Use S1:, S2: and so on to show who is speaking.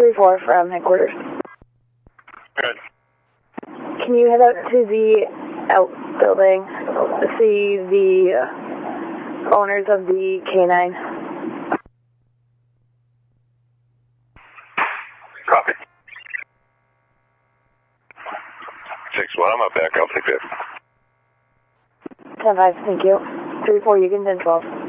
S1: 3-4 from headquarters.
S2: Good.
S1: Can you head out to the outbuilding, see the owners of the K9?
S2: Copy. 6-1, I'm up back. I'll take that.
S1: 10-5, thank you. 3-4, you can 10-12.